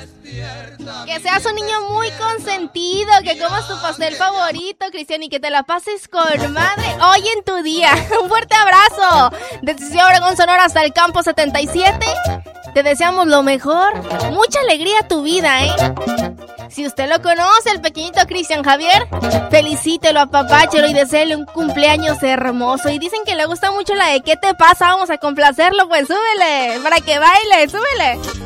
Que seas un niño muy consentido, que comas tu pastel favorito, Cristian, y que te la pases con madre hoy en tu día. Un fuerte abrazo desde Ciudad Obregón, Sonora, hasta el Campo 77. Te deseamos lo mejor, mucha alegría a tu vida, ¿eh? Si usted lo conoce, el pequeñito Cristian Javier, felicítelo, apapáchelo y deséele un cumpleaños hermoso. Y dicen que le gusta mucho la de ¿qué te pasa? Vamos a complacerlo, pues súbele, para que baile, súbele.